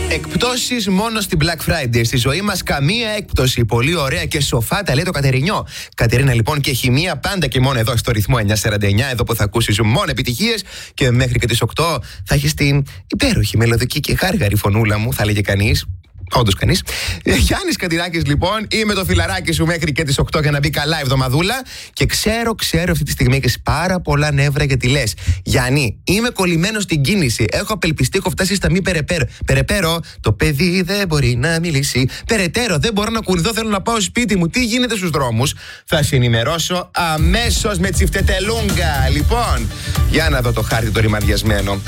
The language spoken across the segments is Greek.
Εκπτώσεις μόνο στην Black Friday. Στη ζωή μας καμία έκπτωση. Πολύ ωραία και σοφά τα λέει το Κατερινιό. Κατερίνα λοιπόν και χημεία πάντα και μόνο εδώ στο ρυθμό 949. Εδώ που θα ακούσεις μόνο επιτυχίες και μέχρι και τις 8 θα έχεις την υπέροχη μελωδική και γάργαρη φωνούλα μου, θα λέγε κανείς. Όντως κανείς. Γιάννης Κατινάκης λοιπόν, είμαι το φιλαράκι σου μέχρι και τις 8 για να μπει καλά εβδομαδούλα. Και ξέρω αυτή τη στιγμή έχεις πάρα πολλά νεύρα γιατί λες: Γιάννη, είμαι κολλημένος στην κίνηση. Έχω απελπιστεί, έχω φτάσει στα μη περαιτέρω. Περαιτέρω, το παιδί δεν μπορεί να μιλήσει. Περαιτέρω, δεν μπορώ να κουνηθώ, θέλω να πάω σπίτι μου. Τι γίνεται στους δρόμους? Θα σε ενημερώσω αμέσως με τσιφτετελούγκα. Λοιπόν, για να δω το χάρτη το ρημαδιασμένο.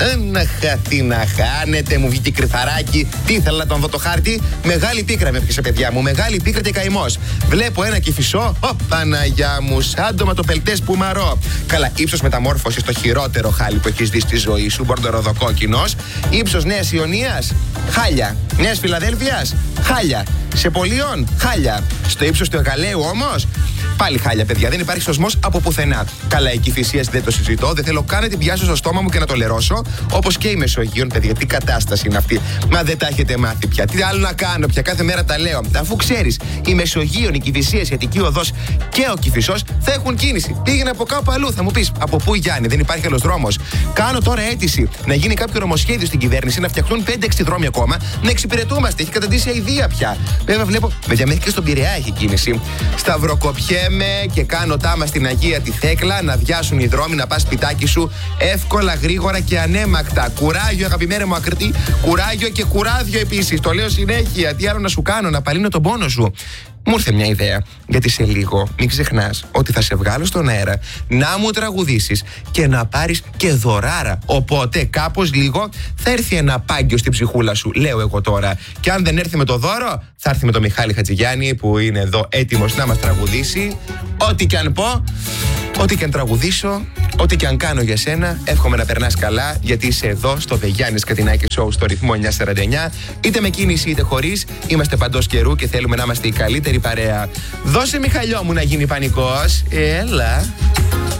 Τι να χάνετε, μου βγήκε κρυθαράκι. Τι ήθελα να τον δω το χάρτη. Μεγάλη πίκρα με έπιασε, παιδιά μου. Μεγάλη πίκρα και καημός. Βλέπω ένα Κηφισό. Ω, Παναγιά μου, σαν ντοματοπελτές που μαρώ. Καλά, ύψος μεταμόρφωσης, το χειρότερο χάλι που έχεις δει στη ζωή σου. Μπορντοροδοκόκκινος. Ύψος Νέας Ιωνίας, χάλια. Νέας Φιλαδέλφειας, χάλια. Σεπολίων, χάλια. Στο ύψος του Εγαλαίου όμως, πάλι χάλια, παιδιά. Δεν υπάρχει σωσμός από πουθενά. Καλά, η Κηφισίας δεν το συζητώ. Δεν θέλω καν να την πιάσω στο στόμα μου και να το λερώσω. Όπως και η Μεσογείων, παιδιά. Τι κατάσταση είναι αυτή? Μα δεν τα έχετε μάθει πια. Τι άλλο να κάνω πια? Κάθε μέρα τα λέω. Αφού ξέρεις, η Μεσογείων, η Κηφισίας, η Αττική Οδός και ο Κηφισός θα έχουν κίνηση. Πήγαινε από κάπου αλλού. Θα μου πεις, από πού, Γιάννη? Δεν υπάρχει άλλος δρόμος. Κάνω τώρα αίτηση να γίνει κάποιο νομοσχέδιο στην κυβέρνηση, να φτιαχτούν 5-6 δρόμοι ακόμα, να εξυπηρετούμαστε. Έχει καταντήσει αηδία πια. Βέβαια, βλέπω, παιδιά, μέχρι και στον Πειραιά έχει κίνηση. Σταυροκοπιέμαι και κάνω τάμα στην Αγία τη Θέκλα, να διάσουν οι δρόμοι, να πας σπιτάκι σου εύκολα, γρήγορα και ανέμακτα. Κουράγιο, αγαπημένη μου ακριτή, κουράγιο και κουράδιο επίσης. Το λέω συνέχεια. Τι άλλο να σου κάνω, να παλύνω τον πόνο σου? Μου ήρθε μια ιδέα, γιατί σε λίγο μην ξεχνάς ότι θα σε βγάλω στον αέρα να μου τραγουδήσεις και να πάρεις και δωράρα. Οπότε κάπως λίγο θα έρθει ένα πάγκιο στην ψυχούλα σου, λέω εγώ τώρα. Και αν δεν έρθει με το δώρο, θα έρθει με τον Μιχάλη Χατζηγιάννη που είναι εδώ έτοιμος να μας τραγουδήσει. Ό,τι και αν πω, ό,τι και αν τραγουδήσω, ό,τι και αν κάνω για σένα, εύχομαι να περνάς καλά, γιατί είσαι εδώ στο The Γιάννης Κατινάκη Show στο ρυθμό 949. Είτε με κίνηση είτε χωρίς, είμαστε παντός καιρού και θέλουμε να είμαστε η καλύτερη παρέα. Δώσε, Μιχαλιό μου, να γίνει πανικός. Έλα.